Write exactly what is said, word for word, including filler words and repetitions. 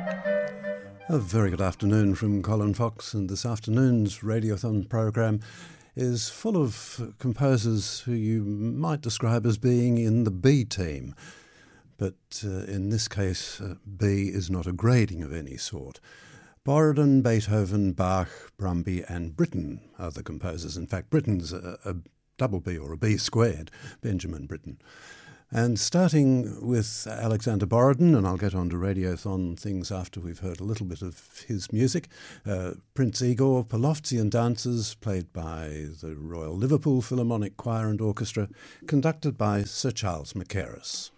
A very good afternoon from Colin Fox, and this afternoon's Radiothon program is full of composers who you might describe as being in the B team. But uh, in this case, uh, B is not a grading of any sort. Borodin, Beethoven, Bach, Brumby and Britten are the composers. In fact, Britten's a, a double B or a B squared, Benjamin Britten. And starting with Alexander Borodin, and I'll get on to Radiothon things after we've heard a little bit of his music, uh, Prince Igor, Pelovtsian Dances, played by the Royal Liverpool Philharmonic Choir and Orchestra, conducted by Sir Charles Mackerras.